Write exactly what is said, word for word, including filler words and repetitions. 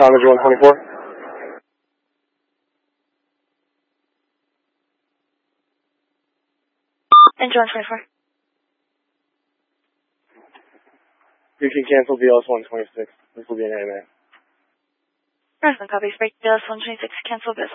Commerce one twenty-four. Engine one twenty-four. You can cancel B L S one twenty-six. This will be an A M A. Present copies. Break B L S one twenty-six. Cancel business.